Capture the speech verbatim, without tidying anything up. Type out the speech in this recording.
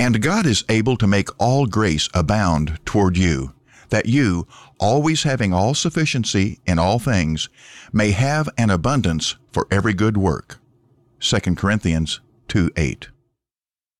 And God is able to make all grace abound toward you, that you, always having all sufficiency in all things, may have an abundance for every good work. Second Corinthians two eight.